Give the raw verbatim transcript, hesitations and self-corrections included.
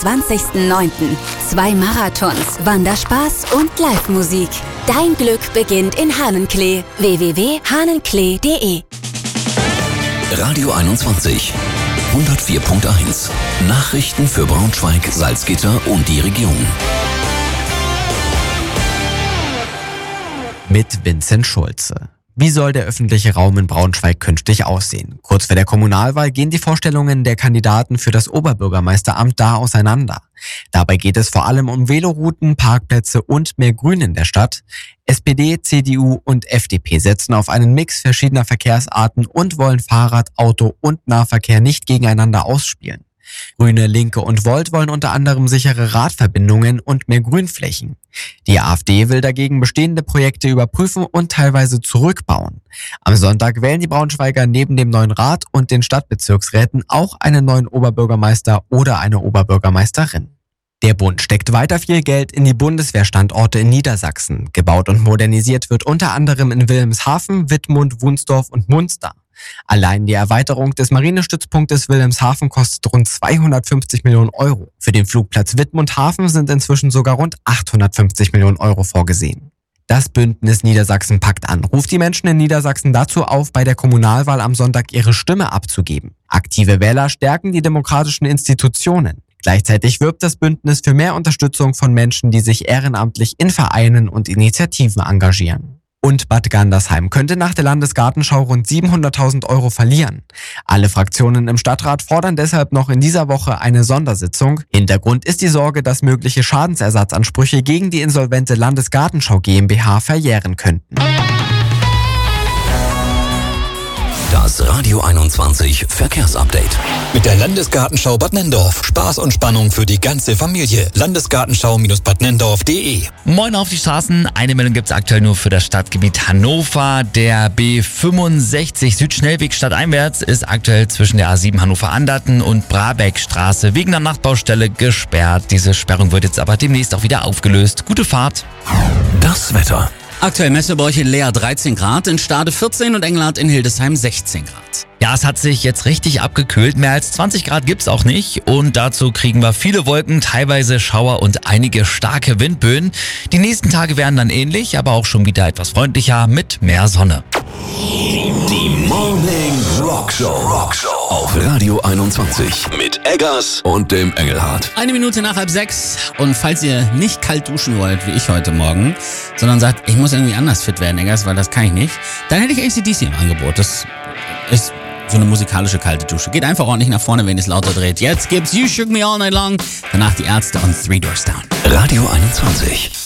zwanzigsten neunten Zwei Marathons, Wanderspaß und Live-Musik. Dein Glück beginnt in Hanenklee. w w w punkt hanenklee punkt d e Radio einundzwanzig, hundertvier Komma eins. Nachrichten für Braunschweig, Salzgitter und die Region. Mit Vincent Schulze. Wie soll der öffentliche Raum in Braunschweig künftig aussehen? Kurz vor der Kommunalwahl gehen die Vorstellungen der Kandidaten für das Oberbürgermeisteramt da auseinander. Dabei geht es vor allem um Velorouten, Parkplätze und mehr Grün in der Stadt. S P D, C D U und F D P setzen auf einen Mix verschiedener Verkehrsarten und wollen Fahrrad, Auto und Nahverkehr nicht gegeneinander ausspielen. Grüne, Linke und Volt wollen unter anderem sichere Radverbindungen und mehr Grünflächen. Die AfD will dagegen bestehende Projekte überprüfen und teilweise zurückbauen. Am Sonntag wählen die Braunschweiger neben dem neuen Rat und den Stadtbezirksräten auch einen neuen Oberbürgermeister oder eine Oberbürgermeisterin. Der Bund steckt weiter viel Geld in die Bundeswehrstandorte in Niedersachsen. Gebaut und modernisiert wird unter anderem in Wilhelmshaven, Wittmund, Wunsdorf und Munster. Allein die Erweiterung des Marinestützpunktes Wilhelmshaven kostet rund zweihundertfünfzig Millionen Euro. Für den Flugplatz Wittmund-Hafen sind inzwischen sogar rund achthundertfünfzig Millionen Euro vorgesehen. Das Bündnis Niedersachsen packt an, ruft die Menschen in Niedersachsen dazu auf, bei der Kommunalwahl am Sonntag ihre Stimme abzugeben. Aktive Wähler stärken die demokratischen Institutionen. Gleichzeitig wirbt das Bündnis für mehr Unterstützung von Menschen, die sich ehrenamtlich in Vereinen und Initiativen engagieren. Und Bad Gandersheim könnte nach der Landesgartenschau rund siebenhunderttausend Euro verlieren. Alle Fraktionen im Stadtrat fordern deshalb noch in dieser Woche eine Sondersitzung. Hintergrund ist die Sorge, dass mögliche Schadensersatzansprüche gegen die insolvente Landesgartenschau GmbH verjähren könnten. Das Radio einundzwanzig Verkehrsupdate. Mit der Landesgartenschau Bad Nenndorf. Spaß und Spannung für die ganze Familie. Landesgartenschau Bad Nenndorf punkt de. Moin auf die Straßen. Eine Meldung gibt es aktuell nur für das Stadtgebiet Hannover. Der B fünfundsechzig Südschnellweg stadteinwärts ist aktuell zwischen der A sieben Hannover-Anderten und Brabeckstraße wegen der Nachtbaustelle gesperrt. Diese Sperrung wird jetzt aber demnächst auch wieder aufgelöst. Gute Fahrt. Das Wetter. Aktuell Messebräuch in Leer dreizehn Grad, in Stade vierzehn und Engelhardt in Hildesheim sechzehn Grad. Ja, es hat sich jetzt richtig abgekühlt. Mehr als zwanzig Grad gibt's auch nicht. Und dazu kriegen wir viele Wolken, teilweise Schauer und einige starke Windböen. Die nächsten Tage werden dann ähnlich, aber auch schon wieder etwas freundlicher mit mehr Sonne. Die Morning Rockshow. Rockshow auf Radio einundzwanzig mit Eggers und dem Engelhardt. Eine Minute nach halb sechs und falls ihr nicht kalt duschen wollt, wie ich heute Morgen, sondern sagt, ich muss irgendwie anders fit werden, Eggers, weil das kann ich nicht, dann hätte ich A C D C im Angebot. Das ist so eine musikalische kalte Dusche. Geht einfach ordentlich nach vorne, wenn ihr es lauter dreht. Jetzt gibt's You Shook Me All Night Long, danach die Ärzte und Three Doors Down. Radio einundzwanzig.